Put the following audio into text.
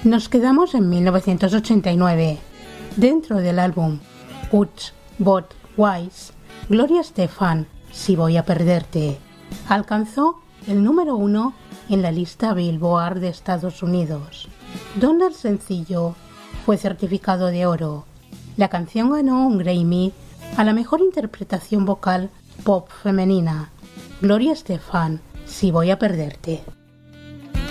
Nos quedamos en 1989. Dentro del álbum Uts Bot Wise, Gloria Estefan, Si voy a perderte, alcanzó el número 1 en la lista Billboard de Estados Unidos, donde el sencillo fue certificado de oro. La canción ganó un Grammy a la mejor interpretación vocal pop femenina. Gloria Estefan, Si voy a perderte.